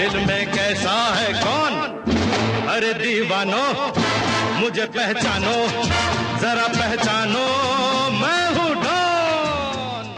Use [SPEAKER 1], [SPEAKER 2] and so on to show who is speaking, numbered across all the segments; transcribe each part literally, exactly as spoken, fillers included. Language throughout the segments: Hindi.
[SPEAKER 1] दिल में कैसा है कौन, अरे दीवानो मुझे पहचानो, जरा पहचानो मैं हूँ डॉन।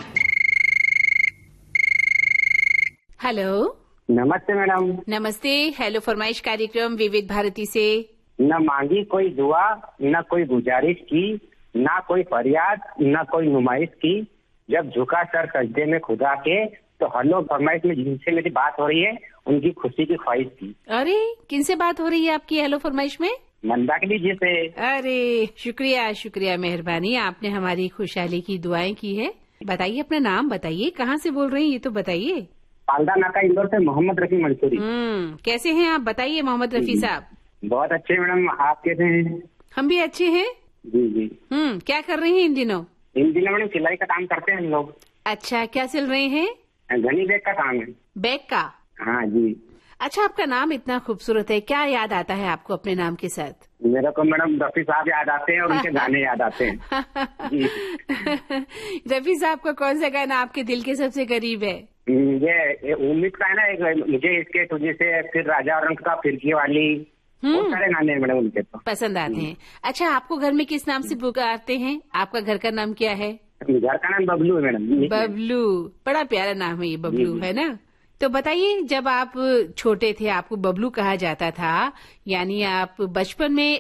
[SPEAKER 2] हेलो,
[SPEAKER 3] नमस्ते मैडम।
[SPEAKER 2] नमस्ते। हेलो फरमाइश कार्यक्रम विविध भारती से।
[SPEAKER 3] न मांगी कोई दुआ, न कोई गुजारिश की, ना कोई फरियाद, न कोई नुमाइश की, जब झुका सर सजदे में खुदा के, तो हेलो फरमाइश में जिनसे मेरी बात हो रही है उनकी खुशी की ख्वाहिश थी।
[SPEAKER 2] अरे किनसे बात हो रही है आपकी हेलो फरमाइश में?
[SPEAKER 3] मंदाकिनी जी से।
[SPEAKER 2] अरे शुक्रिया शुक्रिया, मेहरबानी, आपने हमारी खुशहाली की दुआएं की है। बताइए अपना नाम बताइए, कहाँ से बोल रही हैं ये तो बताइए।
[SPEAKER 3] पालदा नाका इंदौर से मोहम्मद रफी मंसूरी।
[SPEAKER 2] हम्म कैसे हैं आप, बताइए मोहम्मद रफी साहब।
[SPEAKER 3] बहुत अच्छे मैडम, आप कैसे हैं?
[SPEAKER 2] हम भी अच्छे हैं।
[SPEAKER 3] जी जी।
[SPEAKER 2] हम्म क्या कर रही हैं इन दिनों?
[SPEAKER 3] इन दिनों मैडम सिलाई का काम करते हैं हम लोग।
[SPEAKER 2] अच्छा, क्या सिल रहे हैं?
[SPEAKER 3] घनी बैग का काम है।
[SPEAKER 2] बैग का?
[SPEAKER 3] हाँ जी।
[SPEAKER 2] अच्छा, आपका नाम इतना खूबसूरत है, क्या याद आता है आपको अपने नाम के साथ?
[SPEAKER 3] मेरे को मैडम रफी साहब याद आते हैं और उनके गाने याद आते हैं। जी।
[SPEAKER 2] रफी साहब का कौन सा गाना आपके दिल के सबसे करीब है?
[SPEAKER 3] ये उम्मीद का है ना, एक मुझे इसके तुझे से, फिर राजा रंग का, फिरकी वाली, बहुत सारे गाने हैं मैडम उनके तो
[SPEAKER 2] पसंद आते हैं। अच्छा, आपको घर में किस नाम से पुकारते हैं? आपका घर का नाम क्या है?
[SPEAKER 3] घर का नाम बबलू है मैडम।
[SPEAKER 2] बबलू, बड़ा प्यारा नाम है ये बबलू, है ना? तो बताइए, जब आप छोटे थे आपको बबलू कहा जाता था, यानी आप बचपन में